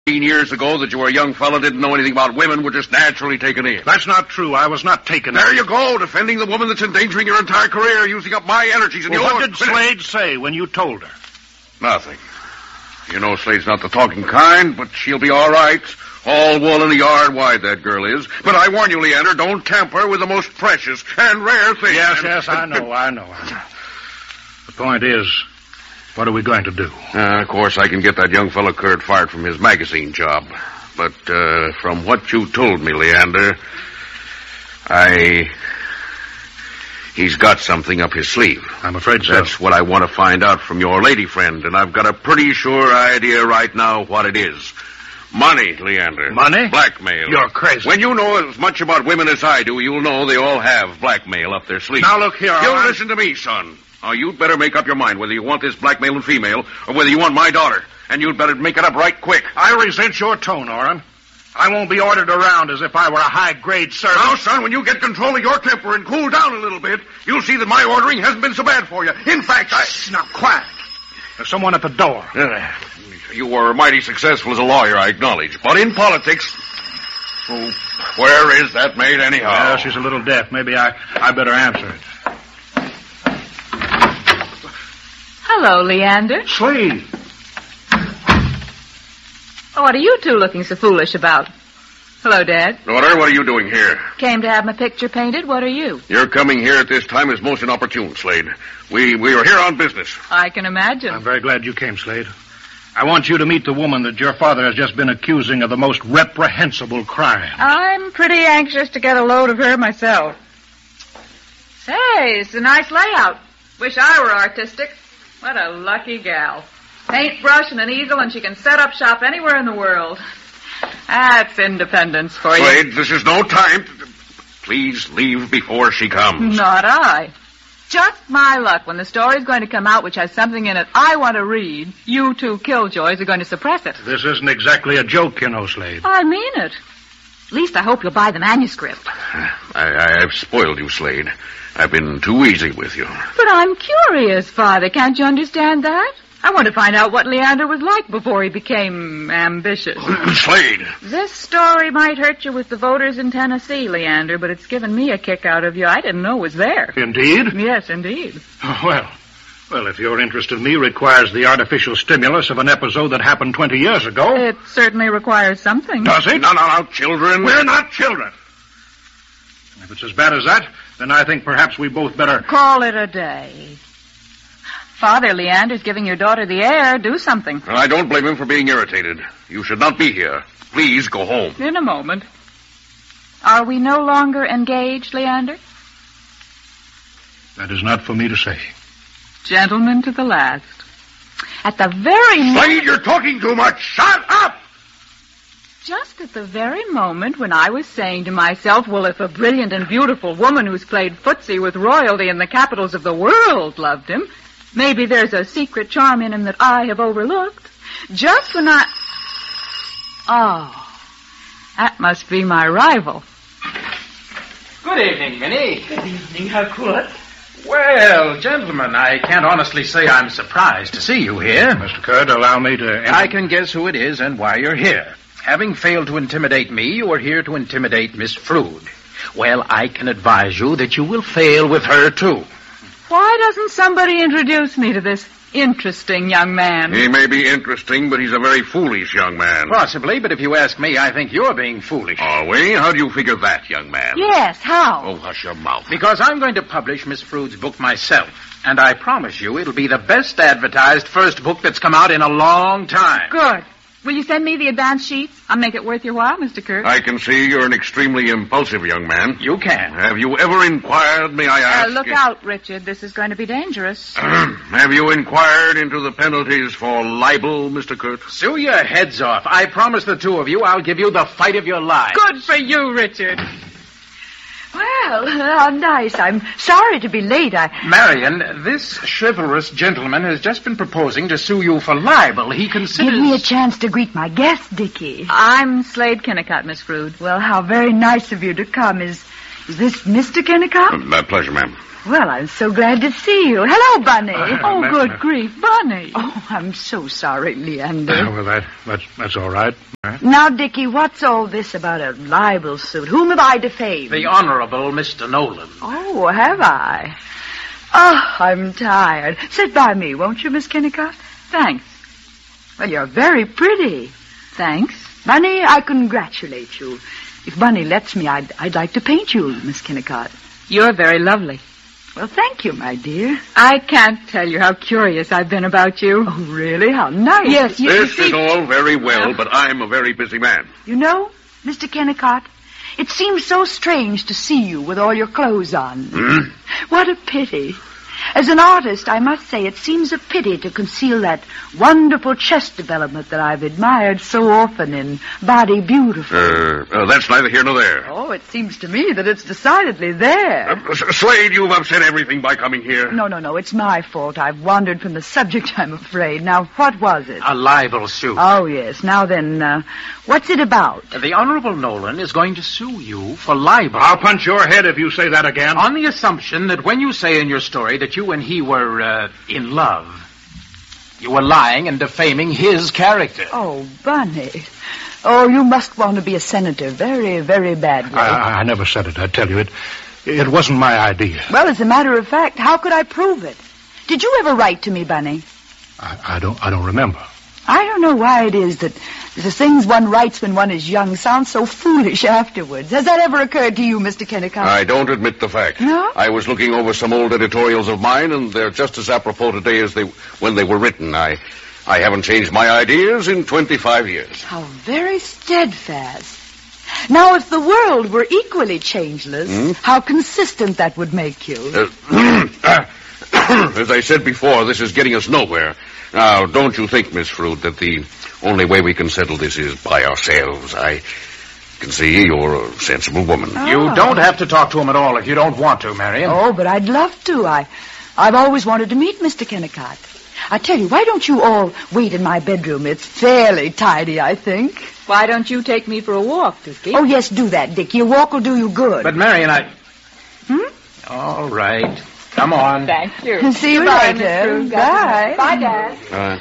years ago that you were a young fellow, didn't know anything about women, were just naturally taken in. That's not true. I was not taken in. There you go, defending the woman that's endangering your entire career, using up my energies and well, yours. What did Slade say when you told her? Nothing. You know Slade's not the talking kind, but she'll be all right. All wool in a yard wide, that girl is. But I warn you, Leander, don't tamper with the most precious and rare thing. Yes, I know. The point is, what are we going to do? Of course, I can get that young fellow Kurt fired from his magazine job. But from what you told me, Leander, he's got something up his sleeve. I'm afraid so. That's what I want to find out from your lady friend, and I've got a pretty sure idea right now what it is. Money, Leander. Money? Blackmail. You're crazy. When you know as much about women as I do, you'll know they all have blackmail up their sleeve. Now, look here, You listen to me, son. Now, you'd better make up your mind whether you want this blackmailing female or whether you want my daughter. And you'd better make it up right quick. I resent your tone, Orrin. I won't be ordered around as if I were a high-grade servant. Now, son, when you get control of your temper and cool down a little bit, you'll see that my ordering hasn't been so bad for you. In fact, Now, quiet. There's someone at the door. You were mighty successful as a lawyer, I acknowledge. But in politics... Oh, where is that maid, anyhow? Well, she's a little deaf. Maybe I better answer it. Hello, Leander. Slade. What are you two looking so foolish about? Hello, Dad. Daughter, what are you doing here? Came to have my picture painted. What are you? Your coming here at this time is most inopportune, Slade. We are here on business. I can imagine. I'm very glad you came, Slade. I want you to meet the woman that your father has just been accusing of the most reprehensible crime. I'm pretty anxious to get a load of her myself. Say, it's a nice layout. Wish I were artistic. What a lucky gal. Paintbrush and an easel, and she can set up shop anywhere in the world. That's independence for you. Slade, this is no time. Please leave before she comes. Not I. Just my luck. When the story's going to come out which has something in it I want to read, you two killjoys are going to suppress it. This isn't exactly a joke, you know, Slade. I mean it. At least I hope you'll buy the manuscript. I've spoiled you, Slade. I've been too easy with you. But I'm curious, Father. Can't you understand that? I want to find out what Leander was like before he became ambitious. Slade! This story might hurt you with the voters in Tennessee, Leander, but it's given me a kick out of you I didn't know was there. Indeed? Yes, indeed. Oh, well, if your interest in me requires the artificial stimulus of an episode that happened 20 years ago... It certainly requires something. Does it? No, children. We're not children. If it's as bad as that, then I think perhaps we both better... Call it a day. Father, Leander's giving your daughter the air. Do something. I don't blame him for being irritated. You should not be here. Please go home. In a moment. Are we no longer engaged, Leander? That is not for me to say. Gentlemen to the last. At the very moment... Slade, you're talking too much. Shut up! Just at the very moment when I was saying to myself, well, if a brilliant and beautiful woman who's played footsie with royalty in the capitals of the world loved him, maybe there's a secret charm in him that I have overlooked. Just when I... Oh, that must be my rival. Good evening, Minnie. Good evening. How good. Well, gentlemen, I can't honestly say I'm surprised to see you here. Mr. Curd, allow me to... I can guess who it is and why you're here. Having failed to intimidate me, you are here to intimidate Miss Frood. Well, I can advise you that you will fail with her, too. Why doesn't somebody introduce me to this interesting young man? He may be interesting, but he's a very foolish young man. Possibly, but if you ask me, I think you're being foolish. Are we? How do you figure that, young man? Yes, how? Oh, hush your mouth. Because I'm going to publish Miss Frood's book myself. And I promise you it'll be the best advertised first book that's come out in a long time. Good. Will you send me the advance sheets? I'll make it worth your while, Mr. Kirk. I can see you're an extremely impulsive young man. You can. Have you ever inquired, may I ask? Look out, Richard. This is going to be dangerous. Have you inquired into the penalties for libel, Mr. Kurt? Sue your heads off. I promise the two of you I'll give you the fight of your lives. Good for you, Richard. Well, how nice. I'm sorry to be late. Marion, this chivalrous gentleman has just been proposing to sue you for libel. He considers... Give me a chance to greet my guest, Dickie. I'm Slade Kennicott, Miss Frood. Well, how very nice of you to come. Is Is this Mr. Kennicott? My pleasure, ma'am. Well, I'm so glad to see you. Hello, Bunny. Oh, good grief, Bunny. Oh, I'm so sorry, Leander. Well, that's all right. Now, Dickie, what's all this about a libel suit? Whom have I defamed? The Honorable Mr. Nolan. Oh, have I? Oh, I'm tired. Sit by me, won't you, Miss Kennicott? Thanks. Well, you're very pretty. Thanks. Bunny, I congratulate you. If Bunny lets me, I'd like to paint you, Miss Kennicott. You're very lovely. Well, thank you, my dear. I can't tell you how curious I've been about you. Oh, really? How nice. Yes, you This see... is all very well, but I'm a very busy man. You know, Mr. Kennicott, it seems so strange to see you with all your clothes on. What a pity. As an artist, I must say it seems a pity to conceal that wonderful chest development that I've admired so often in Body Beautiful. That's neither here nor there. Oh, it seems to me that it's decidedly there. Slade, you've upset everything by coming here. No, it's my fault. I've wandered from the subject, I'm afraid. Now, what was it? A libel suit. Oh, yes. Now then, what's it about? The Honorable Nolan is going to sue you for libel. I'll punch your head if you say that again. On the assumption that when you say in your story that you and he were, in love, you were lying and defaming his character. Oh, Bunny. Oh, you must want to be a senator very, very badly. I never said it, I tell you. It wasn't my idea. Well, as a matter of fact, how could I prove it? Did you ever write to me, Bunny? I don't remember. I don't know why it is that the things one writes when one is young sound so foolish afterwards. Has that ever occurred to you, Mr. Kennicott? I don't admit the fact. No? I was looking over some old editorials of mine, and they're just as apropos today as when they were written. I haven't changed my ideas in 25 years. How very steadfast. Now, if the world were equally changeless, how consistent that would make you. As I said before, this is getting us nowhere. Now, don't you think, Miss Frood, that the only way we can settle this is by ourselves? I can see you're a sensible woman. Oh. You don't have to talk to him at all if you don't want to, Marion. Oh, but I'd love to. I've always wanted to meet Mr. Kennicott. I tell you, why don't you all wait in my bedroom? It's fairly tidy, I think. Why don't you take me for a walk, Dickie? Oh, yes, do that, Dick. Your walk will do you good. But, Marion, All right. Come on. Thank you. See you Goodbye, later. Miss Frood. Bye. Bye, Dad.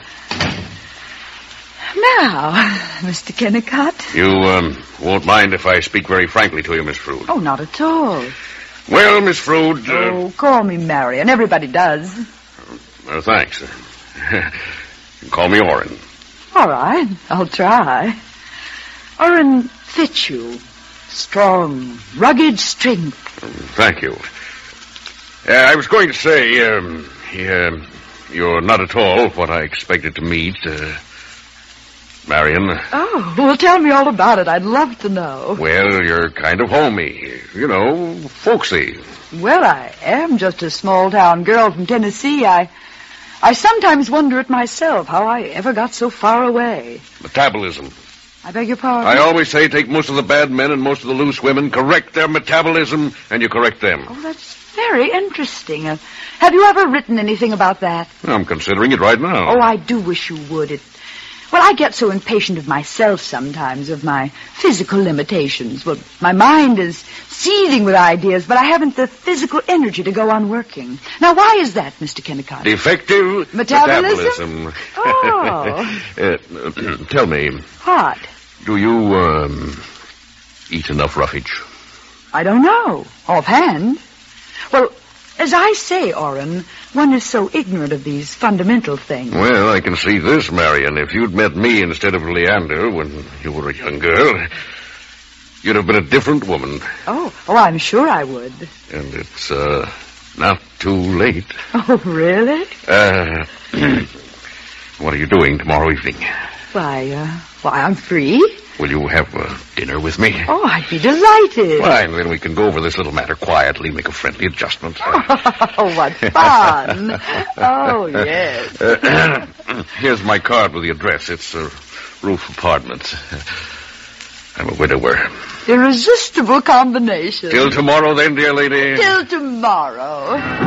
Now, Mr. Kennicott. You won't mind if I speak very frankly to you, Miss Frood. Oh, not at all. Well, Miss Frood... Oh, call me Marion. Everybody does. Thanks. You can call me Orrin. All right. I'll try. Orrin fits you. Strong, rugged strength. Thank you. I was going to say, you're not at all what I expected to meet, Marion. Oh, well, tell me all about it. I'd love to know. Well, you're kind of homey, folksy. Well, I am just a small-town girl from Tennessee. I sometimes wonder at myself how I ever got so far away. Metabolism. I beg your pardon? I always say take most of the bad men and most of the loose women, correct their metabolism, and you correct them. Oh, that's very interesting. Have you ever written anything about that? I'm considering it right now. Oh, I do wish you would. Well, I get so impatient of myself sometimes, of my physical limitations. Well, my mind is seething with ideas, but I haven't the physical energy to go on working. Now, why is that, Mr. Kennicott? Defective metabolism. Oh. Tell me. What? Do you, eat enough roughage? I don't know. Offhand. Well, as I say, Orrin, one is so ignorant of these fundamental things. Well, I can see this, Marion. If you'd met me instead of Leander when you were a young girl, you'd have been a different woman. Oh, I'm sure I would. And it's, not too late. Oh, really? What are you doing tomorrow evening? Why, I'm free. Will you have dinner with me? Oh, I'd be delighted. Fine, then we can go over this little matter quietly, make a friendly adjustment. Oh, what fun. Oh, yes. Here's my card with the address. It's a roof apartment. I'm a widower. Irresistible combination. Till tomorrow, then, dear lady. Till tomorrow.